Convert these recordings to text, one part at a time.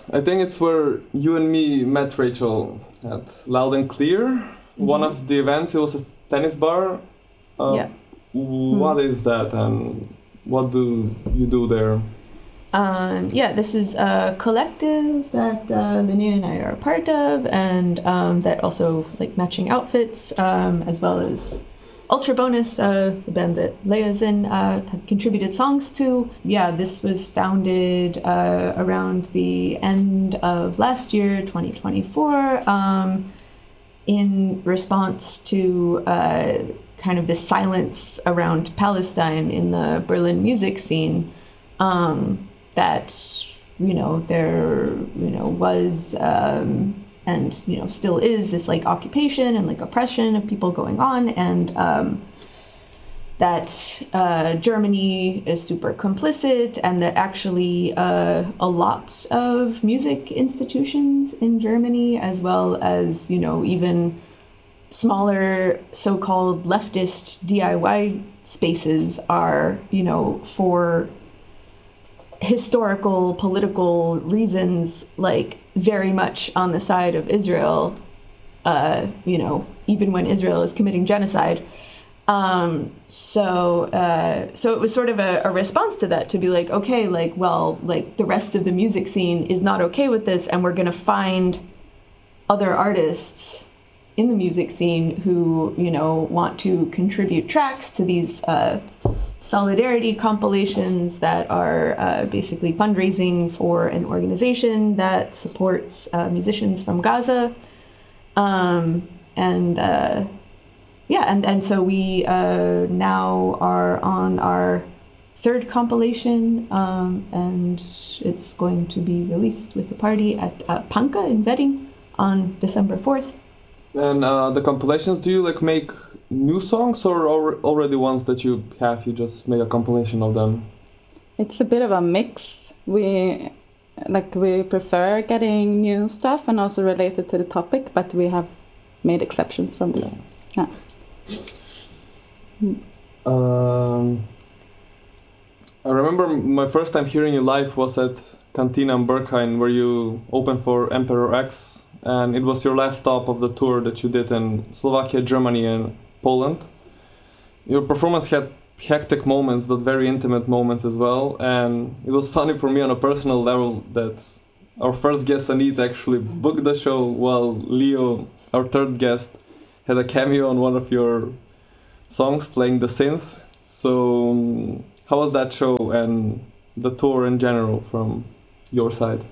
I think it's where you and me met, Rachel, at Loud and Clear. One of the events, it was a tennis bar. Yeah. What is that and what do you do there? This is a collective that Linnea and I are a part of, and that also like matching outfits, as well as Ultra Bonus, the band that Leia's in, have contributed songs to. Yeah, this was founded around the end of last year, 2024, in response to kind of the silence around Palestine in the Berlin music scene. That there was and still is this like occupation and like oppression of people going on, and that Germany is super complicit, and that actually a lot of music institutions in Germany, as well as even smaller so-called leftist DIY spaces, are for historical, political reasons, like very much on the side of Israel, even when Israel is committing genocide. So it was sort of a response to that, to be like, okay, the rest of the music scene is not okay with this, and we're going to find other artists in the music scene who, want to contribute tracks to these solidarity compilations that are basically fundraising for an organization that supports musicians from Gaza. And so we now are on our third compilation, and it's going to be released with a party at Panka in Wedding on December 4th. And the compilations, do you make new songs, or already ones that you have, you just make a compilation of them? It's a bit of a mix. We prefer getting new stuff and also related to the topic, but we have made exceptions from this. Yeah. I remember my first time hearing you live was at Cantina in Berghain, where you opened for Emperor X, and it was your last stop of the tour that you did in Slovakia, Germany, and Poland. Your performance had hectic moments, but very intimate moments as well, and it was funny for me on a personal level that our first guest, Anita, actually booked the show while Leo, our third guest, had a cameo on one of your songs playing the synth. So how was that show and the tour in general from your side?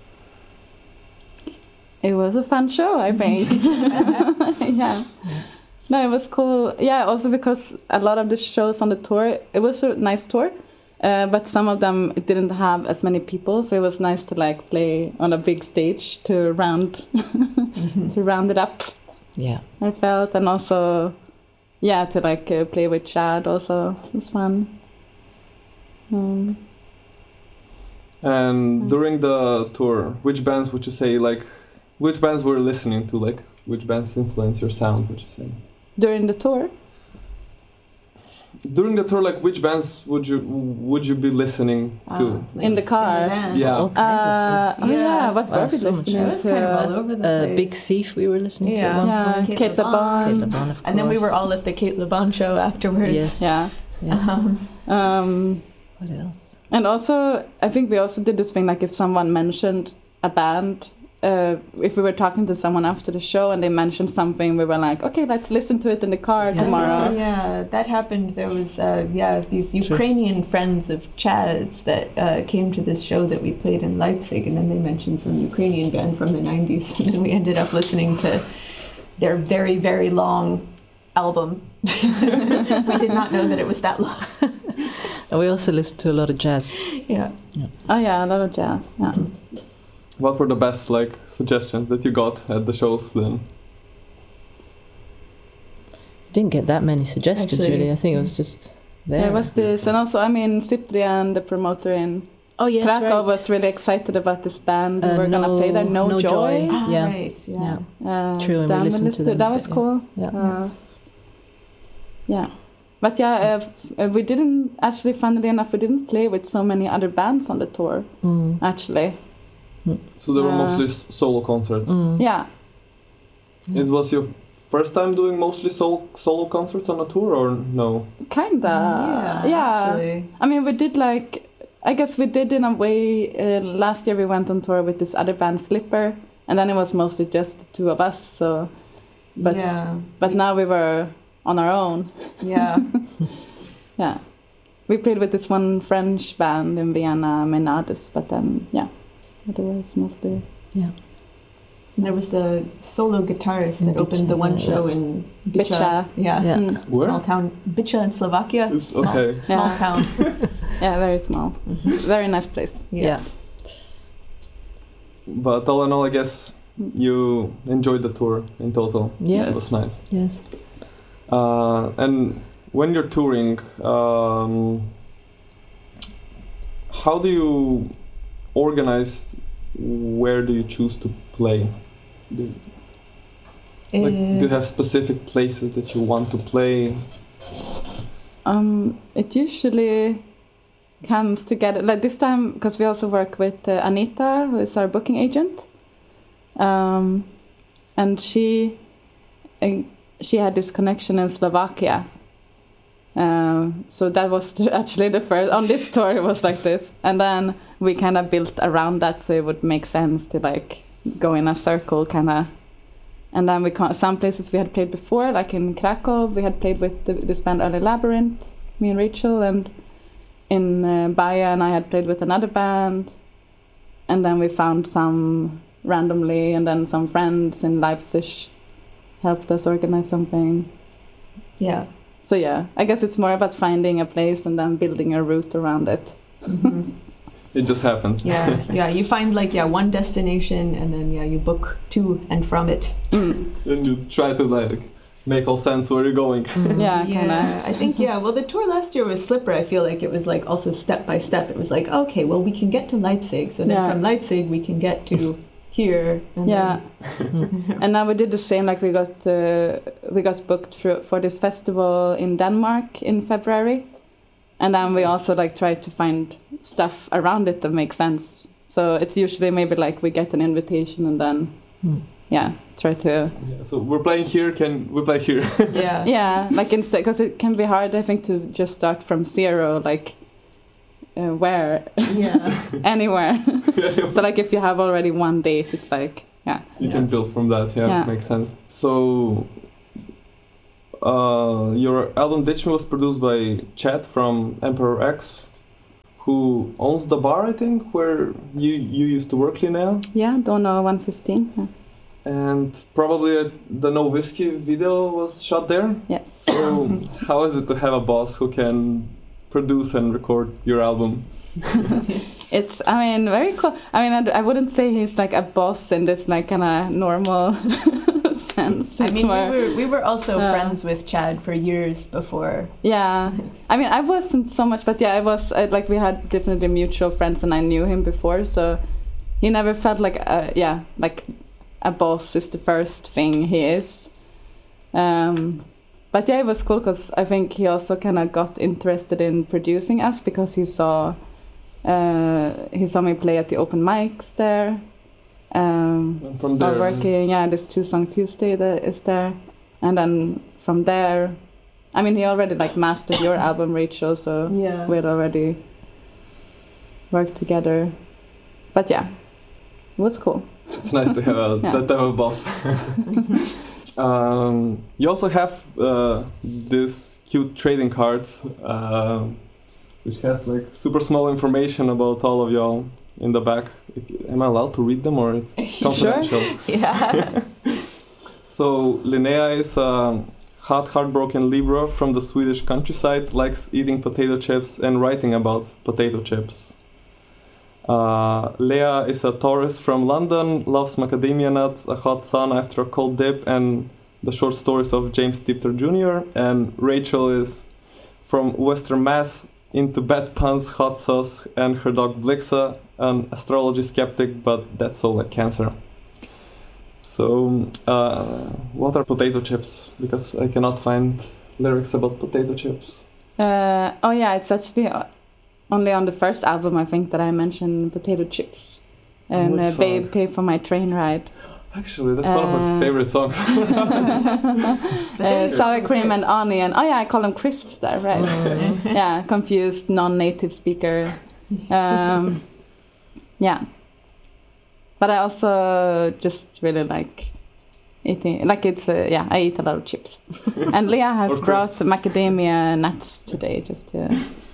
It was a fun show, I think. Yeah. No, it was cool. Yeah, also because a lot of the shows on the tour, it was a nice tour, but some of them it didn't have as many people, so it was nice to play on a big stage to round to round it up. Yeah, I felt, and also, yeah, to play with Chad also was fun. And during the tour, which bands would you say which bands were you listening to? Which bands influence your sound, would you say? During the tour? During the tour, which bands would you be listening to? In the car? In the van. Yeah. All kinds of stuff. Yeah, what were we so listening It was to? kind of all over the place. Big Thief we were listening to at one point. Kate Le Bon. Kate Le Bon, of course. And then we were all at the Kate Le Bon show afterwards. Yes. Yeah. What else? And also, I think we also did this thing, if someone mentioned a band, if we were talking to someone after the show and they mentioned something, we were like, okay, let's listen to it in the car tomorrow. Yeah, that happened. There was, these Ukrainian friends of Chad's that came to this show that we played in Leipzig, and then they mentioned some Ukrainian band from the 90s, and then we ended up listening to their very, very long album. We did not know that it was that long. And we also listened to a lot of jazz. Yeah. Oh yeah, a lot of jazz. Yeah. What were the best suggestions that you got at the shows then? Didn't get that many suggestions. Actually, really. I think it was just there. Yeah, it was this, and also Cyprian, the promoter in Krakow, was really excited about this band. We were gonna play there. No Joy. Ah, Yeah. right. Yeah. True, and we listened to them. That was cool. Yeah. Yeah. But we didn't actually, funnily enough, we didn't play with so many other bands on the tour, actually. So they were mostly solo concerts. Yeah. Was your first time doing mostly solo concerts on a tour, or no? Kinda. Yeah. Actually. I mean, we did I guess we did in a way. Last year we went on tour with this other band, Slipper, and then it was mostly just the two of us. So, but now we were on our own. Yeah. Yeah. We played with this one French band in Vienna, Menades, but then it was mostly And there was the solo guitarist that opened the one show in Bicza. Yeah. Where? Small town. Bicza in Slovakia. Okay. Small town. Yeah, very small. Very nice place. Yeah. But all in all, I guess you enjoyed the tour in total. Yes. It was nice. Yes. And when you're touring, how do you organize? Where do you choose to play? Do you have specific places that you want to play? It usually comes together like this time because we also work with Anita, who is our booking agent, and she had this connection in Slovakia. So that was actually the first on this tour. It was like this, and then we kind of built around that, so it would make sense to like go in a circle, kind of. And then some places we had played before, like in Krakow, we had played with this band Early Labyrinth, me and Rachel, and in Bayern I had played with another band, and then we found some randomly, and then some friends in Leipzig helped us organize something. Yeah. So yeah, I guess it's more about finding a place and then building a route around it. Mm-hmm. It just happens. Yeah. You find one destination, and then you book to and from it. And you try to make all sense where you're going. Yeah, kind of. I think well, the tour last year was Slipper. I feel like it was also step by step. It was okay, well, we can get to Leipzig, so then from Leipzig we can get to here. And and now we did the same. Like we got booked for this festival in Denmark in February, and then we also tried to find stuff around it that makes sense. So it's usually maybe we get an invitation and then try to. Yeah, so we're playing here. Can we play here? Yeah. Instead, because it can be hard, I think, to just start from zero. Where? Yeah. Anywhere. So if you have already one date, it's you can build from that. Yeah, makes sense. So your album Ditch Me was produced by Chad from Emperor X, who owns the bar, I think, where you used to work, Linnea. Yeah, Dono 115. Yeah. And probably the No Whiskey video was shot there. Yes. So how is it to have a boss who can produce and record your album? It's, very cool. I wouldn't say he's a boss in this kind of normal sense. We were also friends with Chad for years before. Yeah. I wasn't so much, but I was, we had definitely mutual friends and I knew him before, so he never felt a boss is the first thing he is. But it was cool because I think he also kind of got interested in producing us because he saw me play at the open mics there. From there, working, this 2-Song Tuesday that is there, and then from there, he already mastered your album, Rachel. So we had already worked together. But it was cool. It's nice to have that type of boss. You also have this cute trading cards, which has super small information about all of y'all in the back. Am I allowed to read them, or it's confidential? Sure. Yeah. So Linnea is a heartbroken Libra from the Swedish countryside, likes eating potato chips and writing about potato chips. Leah is a Taurus from London, loves macadamia nuts, a hot sun after a cold dip, and the short stories of James Tipter Jr. And Rachel is from Western Mass, into bad puns, hot sauce, and her dog Blixa, an astrology skeptic, but that's all like Cancer. So, what are potato chips? Because I cannot find lyrics about potato chips. It's actually only on the first album, I think, that I mentioned potato chips. and Which Babe song? Pay for My Train Ride. Actually, that's one of my favorite songs. Sour cream and onion. Oh yeah, I call them crisps there, right? Mm. Yeah, confused non-native speaker. Yeah, but I also just really like eating. Like I eat a lot of chips. And Leah has Or brought crisps. macadamia nuts today, just to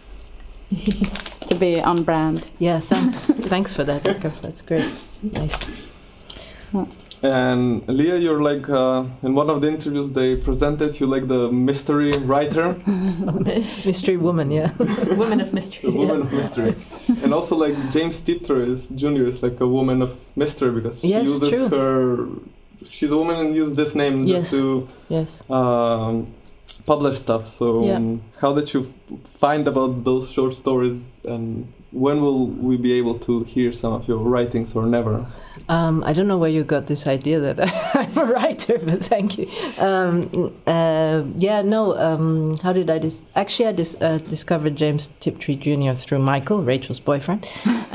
be on brand. Yeah, thanks for that, Jakob. That's great. Nice. And Leah, you're like in one of the interviews they presented you like the mystery writer, Mystery woman, yeah. Woman of mystery. the woman of mystery, and also like James Tiptree is Jr. is like a woman of mystery because she Yes, uses true. her. She's a woman and used this name just Yes. to Yes. publish stuff. So Yeah. how did you find about those short stories, and when will we be able to hear some of your writings, or never? I don't know where you got this idea that I'm a writer, but thank you. How did I actually, I discovered James Tiptree Jr. through Michael, Rachel's boyfriend.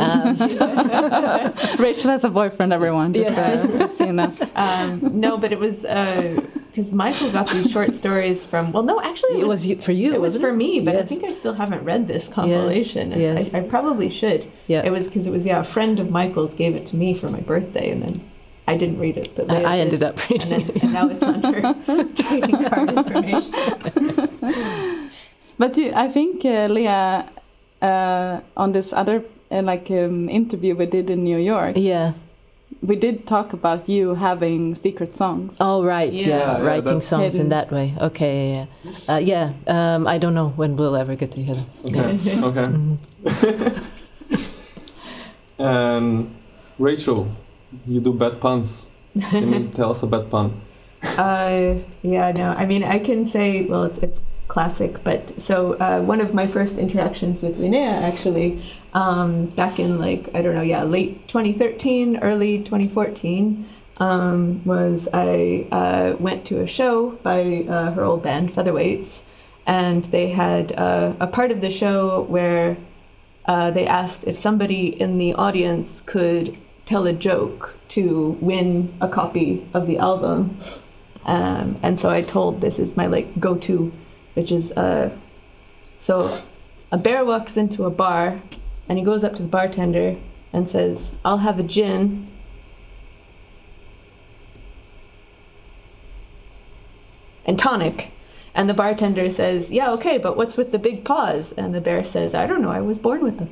Rachel has a boyfriend, everyone. Just, Yes. so you know. No, but it was because Michael got these short stories from. Well, no, actually, It was for you. It was wasn't for me, but I Yes. think I still haven't read this compilation. Yes. I probably should. Yeah. It was because a friend of Michael's gave it to me for my birthday, and then I didn't read it. But Leah I did, ended up reading and, it. and now it's on her trading card information. But I think Leah, on this other interview we did in New York, Yeah. we did talk about you having secret songs. Oh, right. Yeah. Yeah, Writing that's songs hidden. in that way. Okay. Yeah. I don't know when we'll ever get together. Okay. Okay. Mhm. And Rachel, you do bad puns. Can you tell us a bad pun? Yeah, no. I mean, I can say, well, it's classic, but so one of my first interactions with Linnea, actually, back in late 2013, early 2014, was I went to a show by her old band, Featherweights, and they had a part of the show where they asked if somebody in the audience could tell a joke to win a copy of the album. And so I told, this is my go-to, which is, so a bear walks into a bar and he goes up to the bartender and says, "I'll have a gin." And tonic. And the bartender says, "Yeah, okay, but what's with the big paws?" And the bear says, "I don't know, I was born with them."